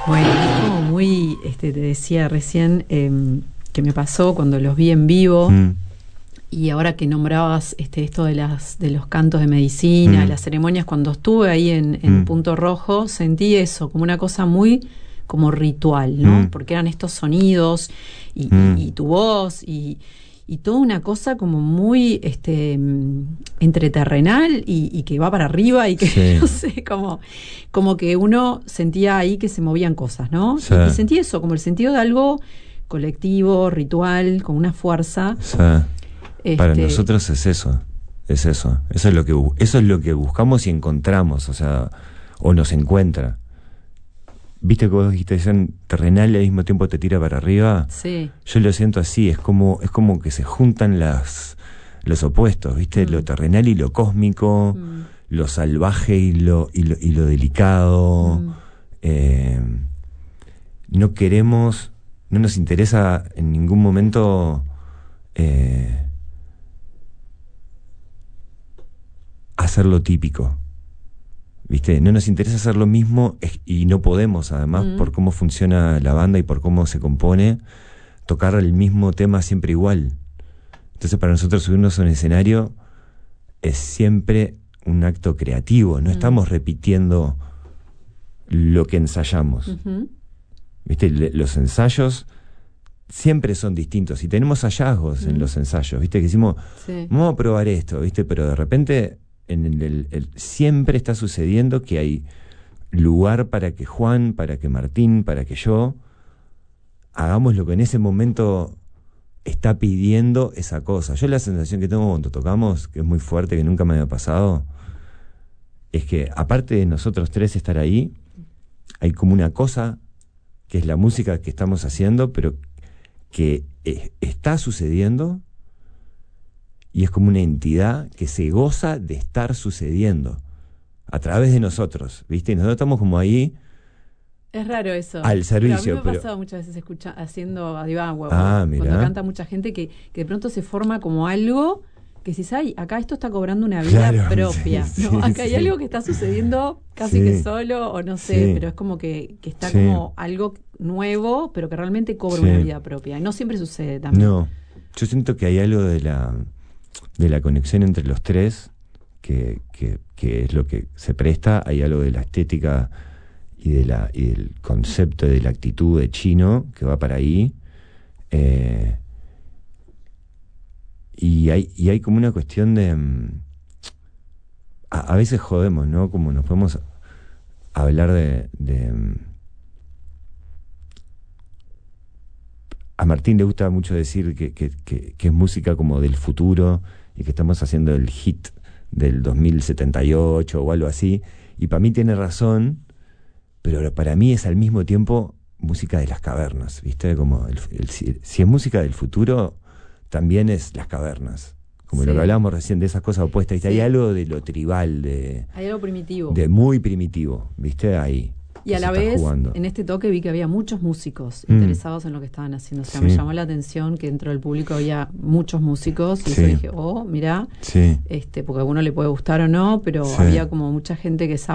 Bueno, es como muy, te decía recién que me pasó cuando los vi en vivo. Y ahora que nombrabas esto de los cantos de medicina, las ceremonias, cuando estuve ahí en Punto Rojo, sentí eso, como una cosa muy como ritual, ¿no? Porque eran estos sonidos y tu voz y toda una cosa como muy entreterrenal y que va para arriba y que, sí. No sé, como que uno sentía ahí que se movían cosas, ¿no? Sí. Y sentí eso, como el sentido de algo colectivo, ritual, con una fuerza. Sí. Para nosotros es eso. Eso es lo que buscamos y encontramos, o nos encuentra. ¿Viste que vos dijiste terrenal y al mismo tiempo te tira para arriba? Sí. Yo lo siento así, es como que se juntan los opuestos, ¿viste? Lo terrenal y lo cósmico, lo salvaje y lo delicado. No nos interesa en ningún momento hacer lo típico, ¿viste? No nos interesa hacer lo mismo y no podemos, además, por cómo funciona la banda y por cómo se compone, tocar el mismo tema siempre igual. Entonces, para nosotros subirnos a un escenario es siempre un acto creativo, no estamos repitiendo lo que ensayamos. ¿Viste? Los ensayos siempre son distintos y tenemos hallazgos en los ensayos, ¿viste? Que decimos, vamos a probar esto, ¿viste? Pero de repente siempre está sucediendo que hay lugar para que Juan, para que Martín, para que yo hagamos lo que en ese momento está pidiendo esa cosa. Yo la sensación que tengo cuando tocamos, que es muy fuerte, que nunca me había pasado, es que aparte de nosotros tres estar ahí, hay como una cosa que es la música que estamos haciendo, pero que está sucediendo y es como una entidad que se goza de estar sucediendo a través de nosotros, ¿viste? Y nosotros estamos como ahí. Es raro eso. Al servicio. Pero a mí me ha pasado muchas veces haciendo Adivagua, cuando canta mucha gente que de pronto se forma como algo que si sabes, acá esto está cobrando una vida propia, ¿no? Acá hay algo que está sucediendo casi que solo, o no sé, pero es como que está como algo nuevo, pero que realmente cobra una vida propia. Y no siempre sucede también. No, yo siento que hay algo de la conexión entre los tres que es lo que se presta. Hay algo de la estética y del concepto de la actitud de Chino que va para ahí. Y hay como una cuestión de a veces jodemos, ¿no? Como nos podemos hablar de a Martín le gusta mucho decir que es música como del futuro y que estamos haciendo el hit del 2078 o algo así, y para mí tiene razón, pero para mí es al mismo tiempo música de las cavernas, ¿viste? Como si es música del futuro, también es las cavernas, como lo que hablábamos recién de esas cosas opuestas, ¿viste? Hay algo de lo tribal, hay algo primitivo, de muy primitivo, ¿viste? Ahí. Y a la vez, en este toque vi que había muchos músicos interesados en lo que estaban haciendo. O sea, me llamó la atención que dentro del público había muchos músicos. Y yo dije, mirá, porque a uno le puede gustar o no, pero había como mucha gente que sabe